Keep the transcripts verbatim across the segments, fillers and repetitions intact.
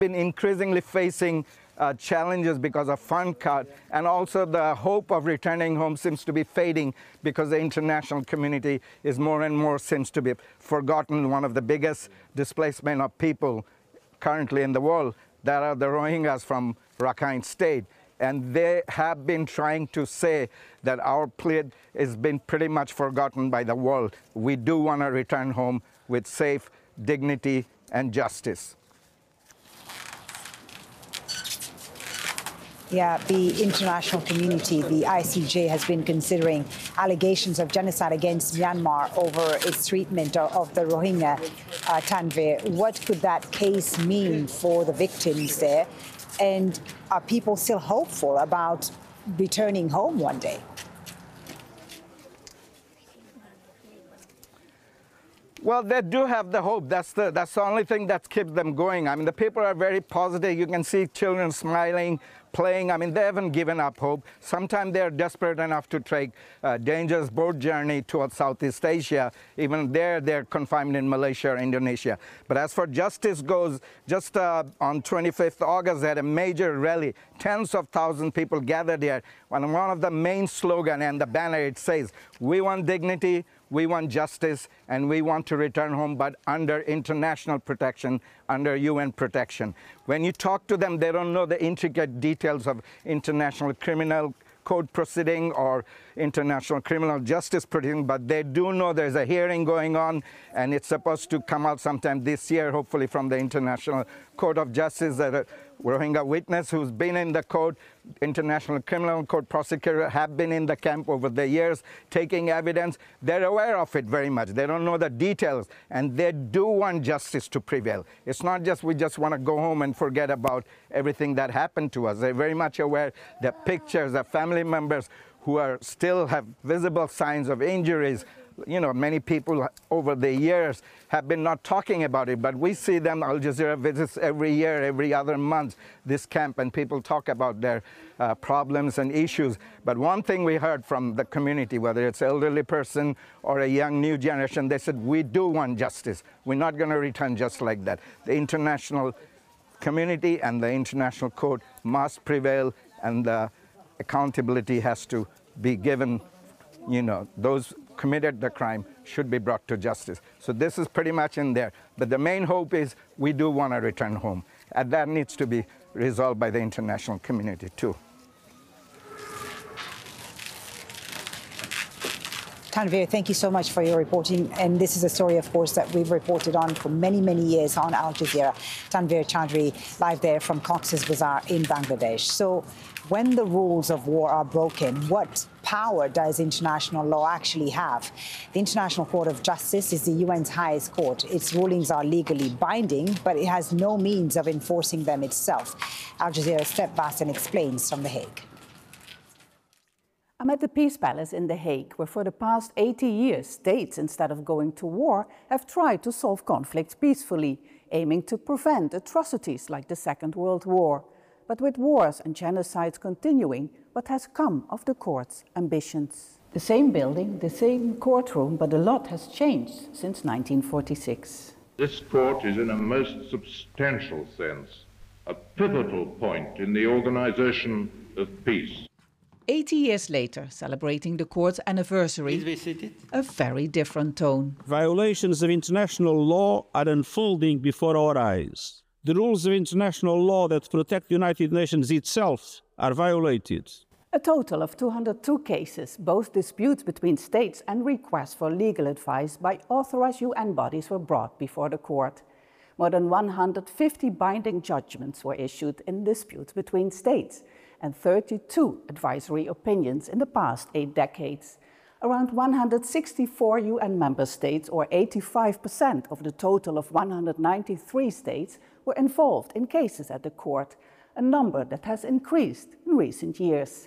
been increasingly facing uh, challenges because of fund cut, and also the hope of returning home seems to be fading because the international community is more and more seems to be forgotten. One of the biggest displacement of people currently in the world, that are the Rohingyas from Rakhine State. And they have been trying to say that our plea has been pretty much forgotten by the world. We do want to return home with safe, dignity, and justice. Yeah, the international community, the I C J, has been considering allegations of genocide against Myanmar over its treatment of, of the Rohingya. Uh, Tanvir, what could that case mean for the victims there? And are people still hopeful about returning home one day? Well, they do have the hope. That's the, that's the only thing that keeps them going. I mean, the people are very positive. You can see children smiling, playing. I mean, they haven't given up hope. Sometimes they're desperate enough to take a dangerous boat journey towards Southeast Asia. Even there, they're confined in Malaysia or Indonesia. But as for justice goes, just uh, on twenty-fifth of August, they had a major rally. Tens of thousands of people gathered here. And one of the main slogans and the banner, it says, "We want dignity, we want justice, and we want to return home, but under international protection, under U N protection." When you talk to them, they don't know the intricate details of international criminal code proceeding or international criminal justice proceeding, but they do know there's a hearing going on, and it's supposed to come out sometime this year, hopefully from the International Court of Justice, that a Rohingya witness who's been in the court, International Criminal Court prosecutor, have been in the camp over the years taking evidence. They're aware of it very much. They don't know the details, and they do want justice to prevail. It's not just we just want to go home and forget about everything that happened to us. They're very much aware that pictures of family members who are still have visible signs of injuries. You know, many people over the years have been not talking about it, but we see them. Al Jazeera visits every year, every other month, this camp, and people talk about their uh, problems and issues. But one thing we heard from the community, whether it's an elderly person or a young new generation, they said, we do want justice. We're not going to return just like that. The international community and the international court must prevail, and the accountability has to be given. You know, those committed the crime should be brought to justice. So this is pretty much in there. But the main hope is we do want to return home. And that needs to be resolved by the international community too. Tanvir, thank you so much for your reporting. And this is a story, of course, that we've reported on for many, many years on Al Jazeera. Tanvir Chaudhry, live there from Cox's Bazar in Bangladesh. So when the rules of war are broken, what power does international law actually have? The International Court of Justice is the U N's highest court. Its rulings are legally binding, but it has no means of enforcing them itself. Al Jazeera Step Bass and explains from The Hague. I'm at the Peace Palace in The Hague, where for the past eighty years, states, instead of going to war, have tried to solve conflicts peacefully, aiming to prevent atrocities like the Second World War. But with wars and genocides continuing, what has come of the court's ambitions? The same building, the same courtroom, but a lot has changed since nineteen forty-six. This court is, in a most substantial sense, a pivotal point in the organization of peace. eighty years later, celebrating the court's anniversary, a very different tone. Violations of international law are unfolding before our eyes. The rules of international law that protect the United Nations itself are violated. A total of two hundred two cases, both disputes between states and requests for legal advice by authorized U N bodies, were brought before the court. More than one hundred fifty binding judgments were issued in disputes between states, and thirty-two advisory opinions in the past eight decades. Around one hundred sixty-four U N member states, or eighty-five percent of the total of one hundred ninety-three states, were involved in cases at the court, a number that has increased in recent years.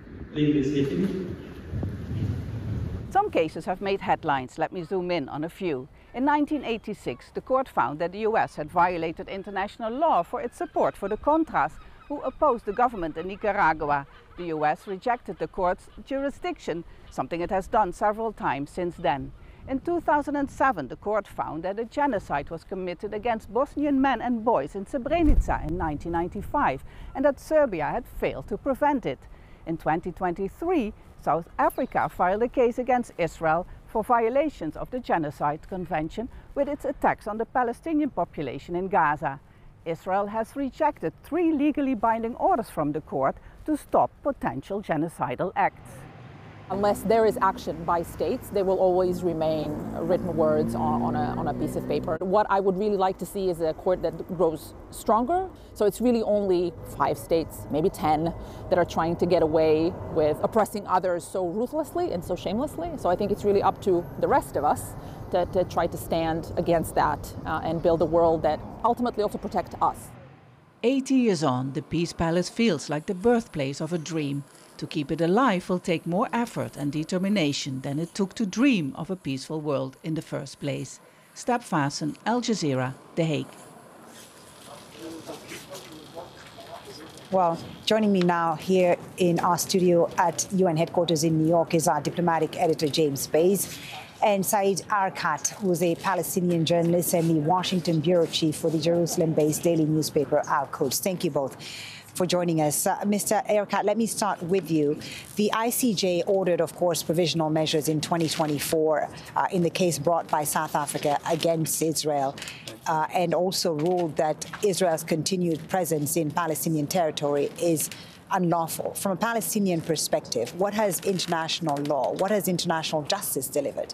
Some cases have made headlines. Let me zoom in on a few. In nineteen eighty-six, the court found that the U S had violated international law for its support for the Contras, who opposed the government in Nicaragua. The U S rejected the court's jurisdiction, something it has done several times since then. In two thousand seven, the court found that a genocide was committed against Bosnian men and boys in Srebrenica in nineteen ninety-five, and that Serbia had failed to prevent it. In twenty twenty-three, South Africa filed a case against Israel for violations of the Genocide Convention with its attacks on the Palestinian population in Gaza. Israel has rejected three legally binding orders from the court to stop potential genocidal acts. Unless there is action by states, there will always remain written words on, on, a, on a piece of paper. What I would really like to see is a court that grows stronger. So it's really only five states, maybe ten, that are trying to get away with oppressing others so ruthlessly and so shamelessly. So I think it's really up to the rest of us to, to try to stand against that uh, and build a world that ultimately also protects us. eighty years on, the Peace Palace feels like the birthplace of a dream. To keep it alive will take more effort and determination than it took to dream of a peaceful world in the first place. Stap Vassen, Al Jazeera, The Hague. Well, joining me now here in our studio at U N headquarters in New York is our diplomatic editor, James Bays, and Saeed Arkat, who's a Palestinian journalist and the Washington bureau chief for the Jerusalem-based daily newspaper Al-Quds. Thank you both for joining us. Uh, Mister Arkat, let me start with you. The I C J ordered, of course, provisional measures in twenty twenty-four uh, in the case brought by South Africa against Israel, uh, and also ruled that Israel's continued presence in Palestinian territory is unlawful. From a Palestinian perspective, what has international law, what has international justice delivered?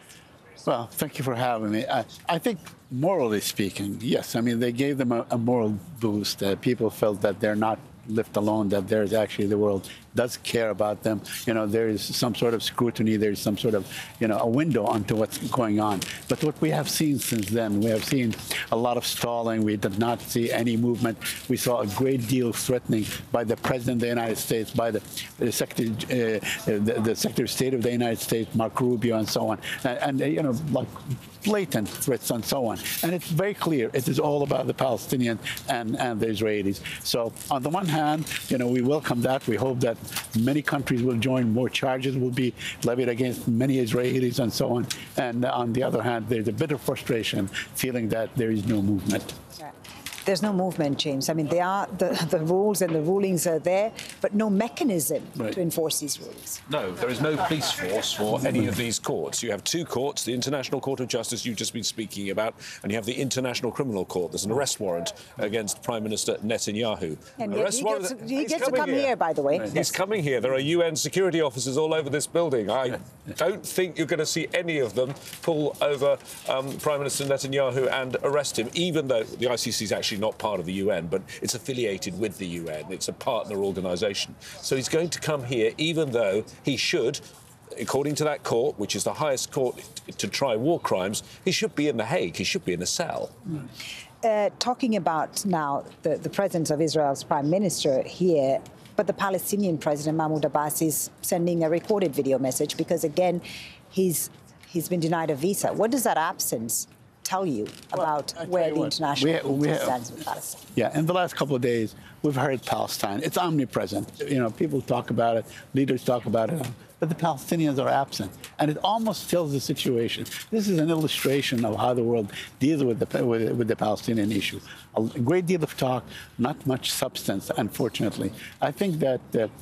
Well, thank you for having me. I, I think, morally speaking, yes. I mean, they gave them a, a moral boost. Uh, people felt that they're not left alone, that there's actually the world does care about them. You know, there is some sort of scrutiny, there's some sort of, you know, a window onto what's going on. But what we have seen since then, we have seen a lot of stalling. We did not see any movement. We saw a great deal of threatening by the President of the United States, by the, the, Secretary, uh, the, the Secretary of State of the United States, Mark Rubio, and so on. And, and you know, like blatant threats and so on. And it's very clear it is all about the Palestinians and, and the Israelis. So on the one hand, you know, we welcome that. We hope that many countries will join, more charges will be levied against many Israelis and so on. And on the other hand, there's a bit of frustration, feeling that there is no movement. There's no movement, James. I mean, they are the, the rules and the rulings are there, but no mechanism right. to enforce these rules. No, there is no police force for any of these courts. You have two courts, the International Court of Justice you've just been speaking about, and you have the International Criminal Court. There's an arrest warrant against Prime Minister Netanyahu. And arrest he warrant, gets, he gets to come here. here, by the way. He's yes. coming here. There are U N security officers all over this building. I don't think you're going to see any of them pull over um, Prime Minister Netanyahu and arrest him, even though the I C C is actually not part of the U N, but it's affiliated with the U N. It's a partner organisation. So he's going to come here, even though he should, according to that court, which is the highest court to try war crimes, he should be in The Hague. He should be in a cell. Mm. Uh, talking about now the, the presence of Israel's prime minister here, but the Palestinian president, Mahmoud Abbas, is sending a recorded video message because, again, he's, he's been denied a visa. What does that absence tell you about well, where you the what, international we, we stands with Palestine? Yeah, in the last couple of days, we've heard Palestine. It's omnipresent. You know, people talk about it, leaders talk about it, but the Palestinians are absent. And it almost tells the situation. This is an illustration of how the world deals with the, with, with the Palestinian issue. A great deal of talk, not much substance, unfortunately. I think that uh, uh,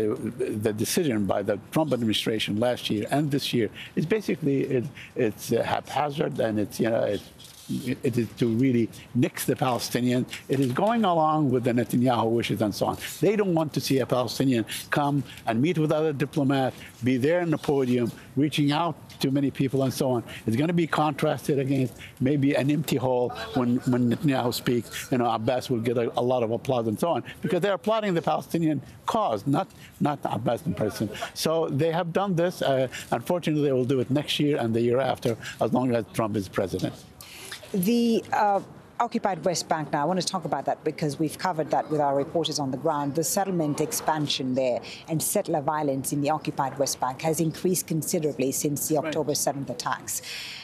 the decision by the Trump administration last year and this year is basically, it, it's uh, haphazard, and it's, you know, it's, it is to really nix the Palestinians. It is going along with the Netanyahu wishes and so on. They don't want to see a Palestinian come and meet with other diplomats, be there in the podium, reaching out to many people and so on. It's going to be contrasted against maybe an empty hall when, when Netanyahu speaks. You know, Abbas will get a, a lot of applause and so on, because they're applauding the Palestinian cause, not, not Abbas in person. So they have done this. Uh, unfortunately, they will do it next year and the year after, as long as Trump is president. The uh, occupied West Bank now, I want to talk about that because we've covered that with our reporters on the ground. The settlement expansion there and settler violence in the occupied West Bank has increased considerably since the October seventh attacks.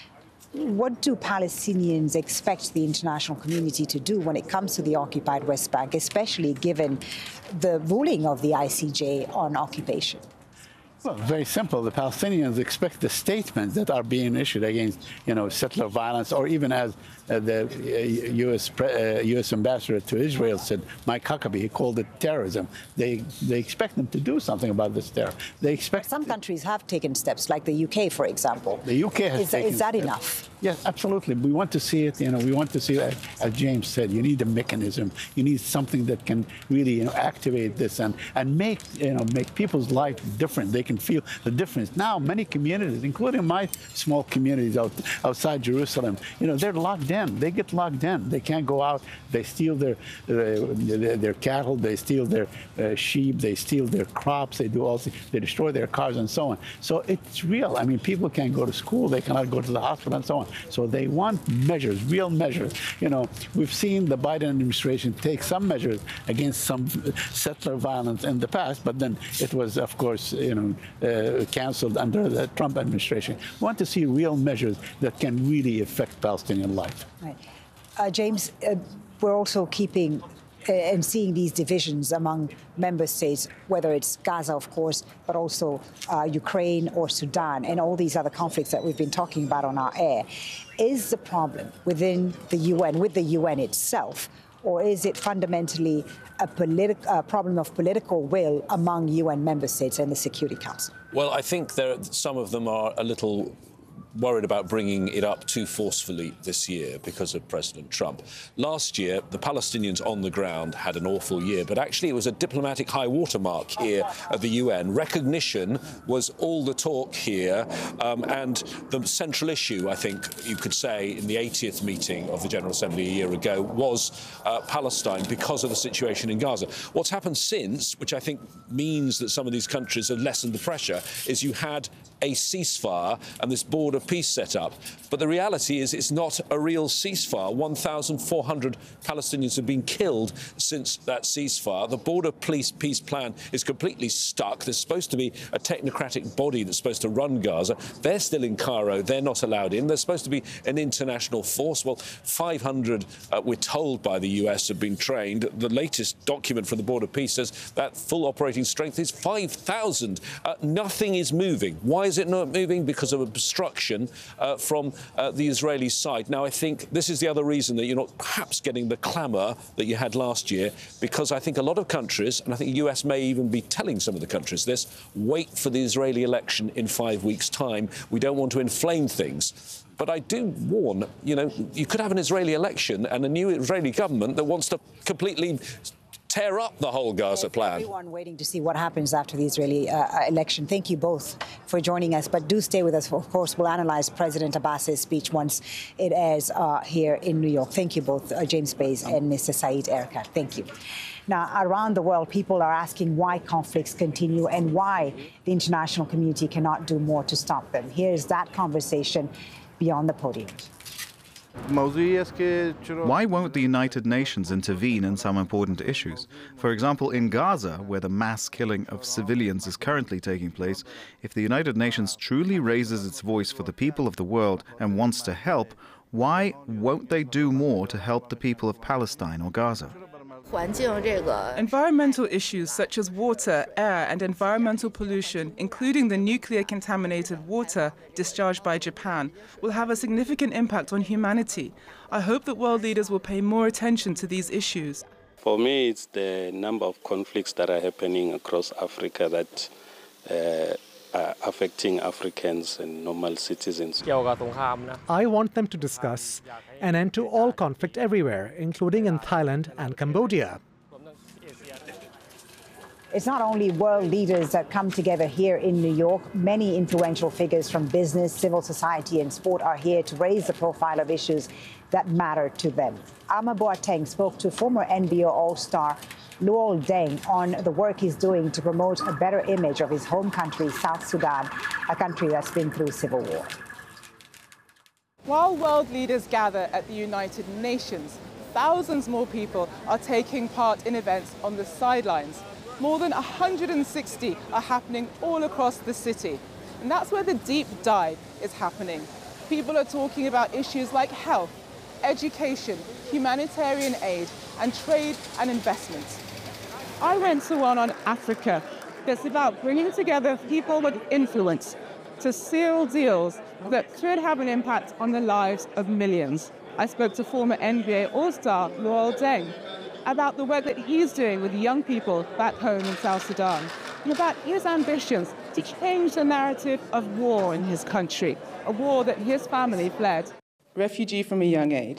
What do Palestinians expect the international community to do when it comes to the occupied West Bank, especially given the ruling of the I C J on occupation? Well, very simple. The Palestinians expect the statements that are being issued against, you know, settler violence, or even as uh, the uh, U S Pre uh, U S ambassador to Israel said, Mike Huckabee, he called it terrorism. They they expect them to do something about this terror. They expect some countries have taken steps, like the U K, for example. The U K has is, taken is that steps. enough? Yes, absolutely. We want to see it. You know, we want to see, as, as James said, you need a mechanism. You need something that can really, you know, activate this and and make, you know, make people's life different. They can feel the difference. Now, many communities, including my small communities out, outside Jerusalem, you know, they're locked in. They get locked in. They can't go out. They steal their uh, their, their cattle. They steal their uh, sheep. They steal their crops. They do all. They destroy their cars and so on. So it's real. I mean, people can't go to school. They cannot go to the hospital and so on. So they want measures, real measures. You know, we've seen the Biden administration take some measures against some settler violence in the past, but then it was, of course, you know, uh, canceled under the Trump administration. We want to see real measures that can really affect Palestinian life. Right. Uh, James, uh, we're also keeping uh, and seeing these divisions among member states, whether it's Gaza, of course, but also uh, Ukraine or Sudan and all these other conflicts that we've been talking about on our air. Is the problem within the U N, with the U N itself, or is it fundamentally a politi- uh, problem of political will among U N member states and the Security Council? Well, I think there, some of them are a little worried about bringing it up too forcefully this year because of President Trump. Last year, the Palestinians on the ground had an awful year, but actually it was a diplomatic high watermark here at the U N. Recognition was all the talk here, um, and the central issue, I think you could say, in the eightieth meeting of the General Assembly a year ago was uh, Palestine because of the situation in Gaza. What's happened since, which I think means that some of these countries have lessened the pressure, is you had a ceasefire and this board of peace set up. But the reality is it's not a real ceasefire. one thousand four hundred Palestinians have been killed since that ceasefire. The board of peace, peace plan is completely stuck. There's supposed to be a technocratic body that's supposed to run Gaza. They're still in Cairo. They're not allowed in. There's supposed to be an international force. Well, five hundred, uh, we're told by the U S, have been trained. The latest document from the board of peace says that full operating strength is five thousand. Uh, nothing is moving. Why is it not moving? Because of obstruction uh, from uh, the Israeli side. Now, I think this is the other reason that you're not perhaps getting the clamour that you had last year, because I think a lot of countries, and I think the U S may even be telling some of the countries this, wait for the Israeli election in five weeks' time. We don't want to inflame things. But I do warn, you know, you could have an Israeli election and a new Israeli government that wants to completely tear up the whole Gaza plan. Everyone waiting to see what happens after the Israeli uh, election. Thank you both for joining us, but do stay with us. Of course, we'll analyze President Abbas's speech once it airs uh, here in New York. Thank you both, uh, James Bays and Mister Saeed Erekat. Thank you. Now, around the world, people are asking why conflicts continue and why the international community cannot do more to stop them. Here's that conversation beyond the podium. Why won't the United Nations intervene in some important issues? For example, in Gaza, where the mass killing of civilians is currently taking place, if the United Nations truly raises its voice for the people of the world and wants to help, why won't they do more to help the people of Palestine or Gaza? Environmental issues such as water, air and environmental pollution, including the nuclear contaminated water discharged by Japan, will have a significant impact on humanity. I hope that world leaders will pay more attention to these issues. For me, it's the number of conflicts that are happening across Africa that uh, are affecting Africans and normal citizens. I want them to discuss an end to all conflict everywhere, including in Thailand and Cambodia. It's not only world leaders that come together here in New York. Many influential figures from business, civil society and sport are here to raise the profile of issues that matter to them. Ama Boateng spoke to former N B O All-Star Luol Deng on the work he's doing to promote a better image of his home country, South Sudan, a country that's been through civil war. While world leaders gather at the United Nations, thousands more people are taking part in events on the sidelines. More than one hundred sixty are happening all across the city. And that's where the deep dive is happening. People are talking about issues like health, education, humanitarian aid, and trade and investment. I went to one on Africa, It's about bringing together people with influence to seal deals that could have an impact on the lives of millions. I spoke to former N B A All-Star Luol Deng about the work that he's doing with young people back home in South Sudan and about his ambitions to change the narrative of war in his country, a war that his family fled. Refugee from a young age.